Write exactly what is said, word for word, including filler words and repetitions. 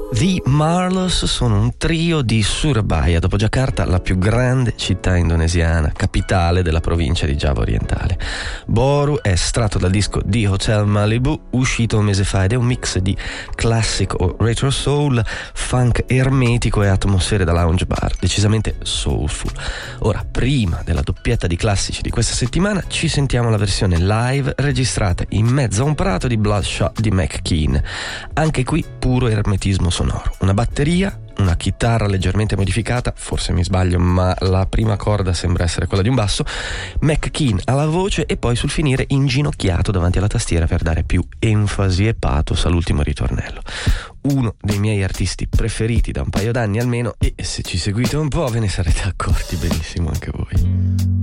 The Marlos sono un trio di Surabaya, dopo Giacarta la più grande città indonesiana, capitale della provincia di Giava orientale. Boru è estratto dal disco di Hotel Malibu, uscito un mese fa, ed è un mix di classic o retro soul, funk ermetico e atmosfere da lounge bar, decisamente soulful. Ora, prima della doppietta di classici di questa settimana, ci sentiamo la versione live registrata in mezzo a un prato di Bloodshot di McKean. Anche qui puro ermetismo sonoro. Una batteria, una chitarra leggermente modificata, forse mi sbaglio, ma la prima corda sembra essere quella di un basso, McKean alla voce e poi sul finire inginocchiato davanti alla tastiera per dare più enfasi e pathos all'ultimo ritornello. Uno dei miei artisti preferiti da un paio d'anni almeno, e se ci seguite un po' ve ne sarete accorti benissimo anche voi.